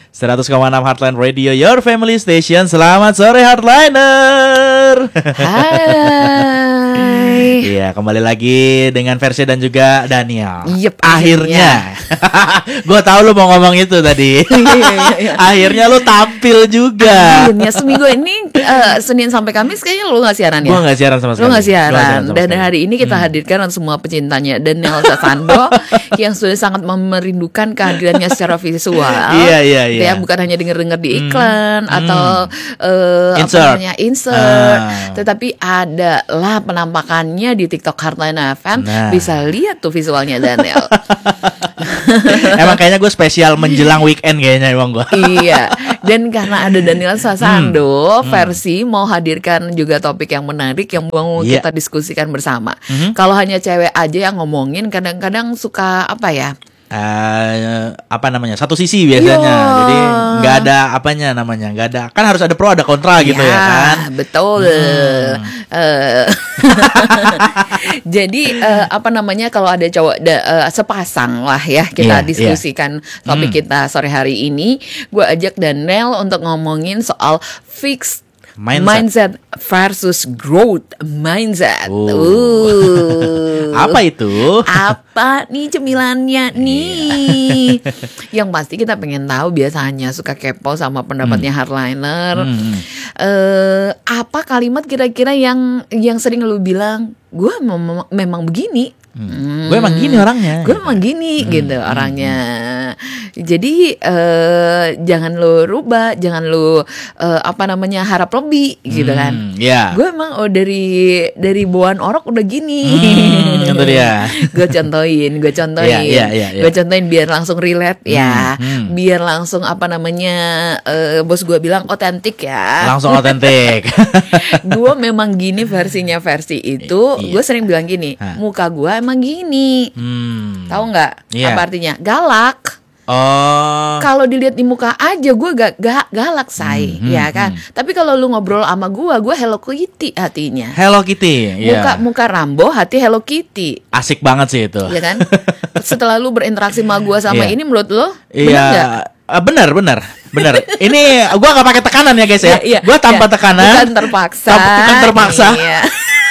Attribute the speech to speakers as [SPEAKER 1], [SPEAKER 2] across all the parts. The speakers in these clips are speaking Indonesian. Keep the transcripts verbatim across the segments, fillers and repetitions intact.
[SPEAKER 1] seratus koma enam Heartline Radio, your family station. Selamat sore Heartliner.
[SPEAKER 2] Hai.
[SPEAKER 1] Iya, kembali lagi dengan Versi dan juga Daniel.
[SPEAKER 2] Yep,
[SPEAKER 1] akhirnya. Gue tahu lu mau ngomong itu tadi. Akhirnya lu tampil juga.
[SPEAKER 2] Akhirnya seminggu ini uh, Senin sampai Kamis kayaknya lu gak siaran ya?
[SPEAKER 1] Gue gak siaran sama sekali.
[SPEAKER 2] Lu gak siaran. Dan
[SPEAKER 1] sekali.
[SPEAKER 2] hari ini kita hmm. hadirkan untuk semua pecintanya Daniel Sasando yang sudah sangat merindukan kehadirannya secara visual.
[SPEAKER 1] Iya iya iya.
[SPEAKER 2] Ya, bukan hanya denger-denger di iklan hmm. atau
[SPEAKER 1] hmm.
[SPEAKER 2] uh,
[SPEAKER 1] insert.
[SPEAKER 2] apa namanya insert,
[SPEAKER 1] ah.
[SPEAKER 2] tetapi adalah penampakannya di TikTok Heartline F M. Nah. Bisa lihat tuh visualnya Daniel.
[SPEAKER 1] Emang kayaknya gue spesial menjelang weekend kayaknya emang gue.
[SPEAKER 2] Iya. Dan karena ada Daniel Sasando,
[SPEAKER 1] hmm.
[SPEAKER 2] Versi mau hadirkan juga topik yang menarik yang mau yeah. kita diskusikan bersama. Mm-hmm. Kalau hanya cewek aja yang ngomongin, kadang-kadang suka apa ya?
[SPEAKER 1] Uh, apa namanya satu sisi biasanya, yeah. jadi nggak ada apanya namanya, nggak ada, kan harus ada pro ada kontra gitu yeah, ya kan,
[SPEAKER 2] betul. Hmm. Uh, jadi uh, apa namanya kalau ada cowok da, uh, sepasang lah ya kita yeah, diskusikan yeah. topik hmm. kita sore hari ini, gue ajak Daniel untuk ngomongin soal fixed mindset, mindset versus growth mindset.
[SPEAKER 1] Uh.
[SPEAKER 2] Uh.
[SPEAKER 1] Apa itu?
[SPEAKER 2] Apa nih cemilannya nih? Yang pasti kita pengen tahu, biasanya suka kepo sama pendapatnya hmm. Heartliner. Hmm. Uh, apa kalimat kira-kira yang yang sering lu bilang, gue mem- memang begini.
[SPEAKER 1] Hmm. Gue emang gini orangnya.
[SPEAKER 2] Gue emang gini hmm. gitu orangnya. Hmm. Jadi uh, jangan lu rubah, jangan lu uh, apa namanya harap lebih gitu kan.
[SPEAKER 1] Yeah.
[SPEAKER 2] Gue emang oh dari dari bawaan orok udah gini.
[SPEAKER 1] Hmm, itu dia.
[SPEAKER 2] Gue contohin, gue contohin, yeah, yeah, yeah, yeah. gue contohin biar langsung relate hmm, ya, hmm. biar langsung apa namanya uh, bos gue bilang otentik ya.
[SPEAKER 1] Langsung otentik.
[SPEAKER 2] Gue memang gini versinya Versi itu. Iya. Gue sering bilang gini, Hah? muka gue emang gini. Hmm. Tahu nggak yeah. apa artinya? Galak.
[SPEAKER 1] Oh.
[SPEAKER 2] Kalau dilihat di muka aja gue gak, gak galak say, hmm, ya kan. Hmm. Tapi kalau lu ngobrol sama gue, gue Hello Kitty hatinya.
[SPEAKER 1] Hello Kitty.
[SPEAKER 2] Muka
[SPEAKER 1] yeah.
[SPEAKER 2] muka Rambo, hati Hello Kitty.
[SPEAKER 1] Asik banget sih itu.
[SPEAKER 2] Ya kan. Setelah lu berinteraksi sama gue sama yeah. ini, menurut lo
[SPEAKER 1] yeah.
[SPEAKER 2] benar nggak?
[SPEAKER 1] Uh, benar benar benar. Ini gue gak pakai tekanan ya guys ya.
[SPEAKER 2] yeah, yeah,
[SPEAKER 1] gue tanpa
[SPEAKER 2] yeah.
[SPEAKER 1] tekanan.
[SPEAKER 2] Bukan terpaksa.
[SPEAKER 1] Bukan terpaksa.
[SPEAKER 2] Iya.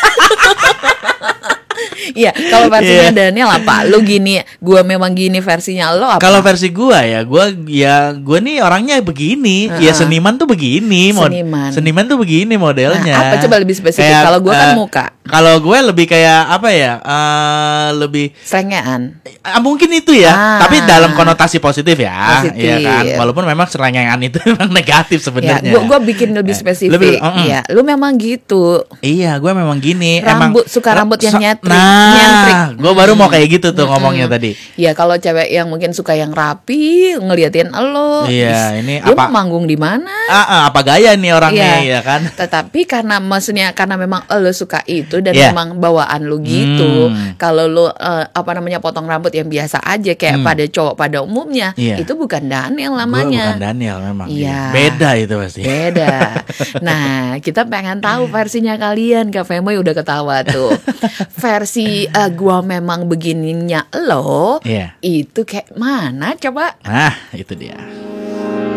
[SPEAKER 2] Iya, kalau versinya yeah. Daniel apa? Lu gini, gue memang gini, versinya lo apa?
[SPEAKER 1] Kalau versi gue ya, gue ya gue nih orangnya begini, uh-huh. ya seniman tuh begini,
[SPEAKER 2] seniman,
[SPEAKER 1] mod- seniman tuh begini modelnya.
[SPEAKER 2] Nah, apa coba lebih spesifik? Kalau gue uh, kan muka.
[SPEAKER 1] Kalau gue lebih kayak apa ya? Uh, lebih
[SPEAKER 2] selengean.
[SPEAKER 1] Uh, mungkin itu ya, ah. tapi dalam konotasi positif ya,
[SPEAKER 2] positif.
[SPEAKER 1] ya kan. Walaupun memang selengean itu memang negatif sebenarnya.
[SPEAKER 2] Ya, gue gue bikin lebih spesifik. Lebih, uh-uh. Iya, lu memang gitu.
[SPEAKER 1] Iya, gue memang gini.
[SPEAKER 2] Rambut
[SPEAKER 1] emang,
[SPEAKER 2] suka rambut yang so, nyetrik.
[SPEAKER 1] Nah, gue baru mau kayak gitu tuh hmm. ngomongnya tadi.
[SPEAKER 2] Ya kalau cewek yang mungkin suka yang rapi, ngeliatin lo.
[SPEAKER 1] Iya, ini
[SPEAKER 2] dia
[SPEAKER 1] apa?
[SPEAKER 2] Mau manggung di mana?
[SPEAKER 1] Ah, ah, apa gaya nih orangnya, ya, ya kan?
[SPEAKER 2] Tetapi karena maksudnya karena memang lo suka itu dan
[SPEAKER 1] yeah.
[SPEAKER 2] memang bawaan lo gitu.
[SPEAKER 1] Hmm.
[SPEAKER 2] Kalau lo uh, apa namanya potong rambut yang biasa aja kayak hmm. pada cowok pada umumnya, yeah. itu bukan Daniel namanya.
[SPEAKER 1] Gua bukan Daniel memang.
[SPEAKER 2] Iya.
[SPEAKER 1] Beda itu pasti.
[SPEAKER 2] Beda. Nah, kita pengen tahu versinya kalian. Kak Femoy udah ketawa tuh. Versi uh, gua memang begininya lo, yeah. itu kayak mana coba?
[SPEAKER 1] Nah, itu dia.